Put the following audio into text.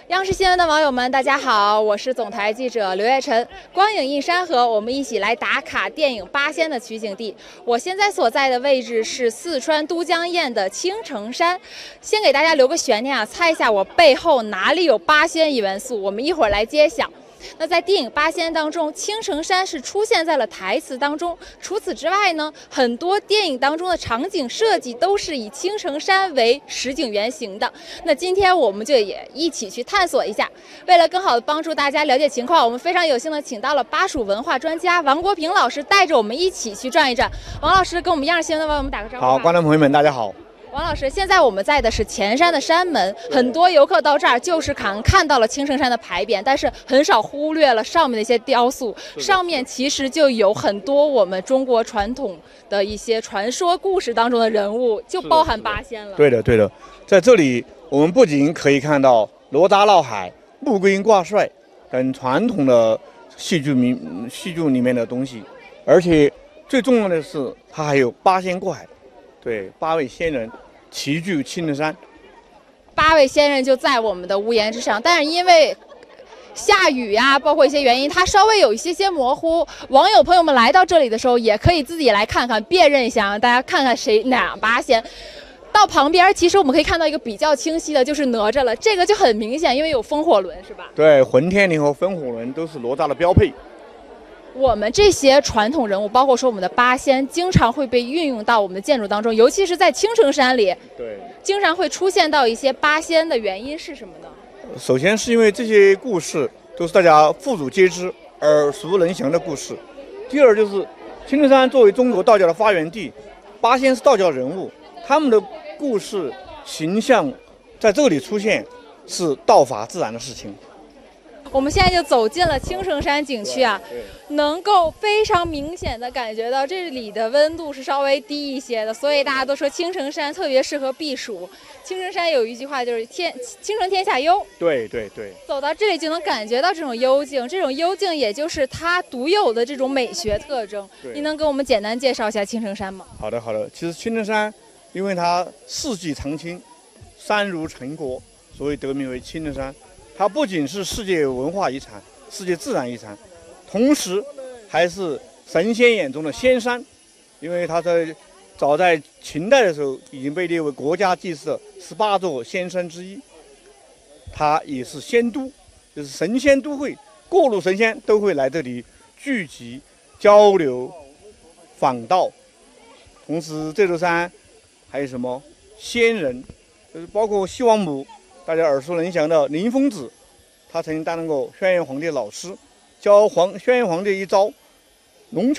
央视新闻的网友们，大家好，我是总台记者刘月晨。光影映山河，我们一起来打卡电影《八仙》的取景地。我现在所在的位置是四川都江堰的青城山。先给大家留个悬念啊，猜一下我背后哪里有八仙元素？我们一会儿来揭晓。那在电影《八仙》当中，青城山是出现在了台词当中。除此之外呢，很多电影当中的场景设计都是以青城山为实景原型的。那今天我们就也一起去探索一下。为了更好的帮助大家了解情况，我们非常有幸的请到了巴蜀文化专家王国平老师，带着我们一起去转一转。王老师跟我们央视新闻的网友们打个招呼。 好，观众朋友们，大家好。 王老师，现在我们在的是前山的山门，很多游客到这儿就是看到了青城山的牌匾，但是很少忽略了上面的一些雕塑，上面其实就有很多我们中国传统的一些传说故事当中的人物，就包含八仙了。 对的，对的，在这里我们不仅可以看到哪吒闹海、穆桂英挂帅等传统的戏剧里面的东西，而且最重要的是，它还有八仙过海，对，8位仙人齐聚青城山 ，8位仙人就在我们的屋檐之上，但是因为下雨呀，包括一些原因，它稍微有一些模糊。网友朋友们来到这里的时候，也可以自己来看看，辨认一下，让大家看看哪八仙。到旁边，其实我们可以看到一个比较清晰的，就是哪吒了。这个就很明显，因为有风火轮，是吧？ 对，混天绫和风火轮都是哪吒的标配。 我们这些传统人物，包括说我们的八仙，经常会被运用到我们的建筑当中，尤其是在青城山里， 对， 经常会出现到一些八仙的原因是什么呢？ 首先是因为这些故事都是大家妇孺皆知、耳熟能详的故事。第二就是青城山作为中国道教的发源地，八仙是道教人物，他们的故事形象在这里出现是道法自然的事情。 我们现在就走进了青城山景区啊，能够非常明显的感觉到这里的温度是稍微低一些的，所以大家都说青城山特别适合避暑。青城山有一句话就是青城天下幽， 对对对， 走到这里就能感觉到这种幽静，这种幽静也就是它独有的这种美学特征。您能给我们简单介绍一下青城山吗？ 好的好的，其实青城山因为它四季常青，山如成国，所以得名为青城山。它不仅是世界文化遗产、世界自然遗产，同时还是神仙眼中的仙山，因为它早在秦代的时候已经被列为国家祭祀的18座仙山之一。它也是仙都，就是神仙都会，各路神仙都会来这里聚集、交流、访道。同时，这座山还有什么仙人，就是包括西王母。大家耳熟能详的林疯子，他曾经担任过轩辕皇帝的老师，教轩辕皇帝一招龙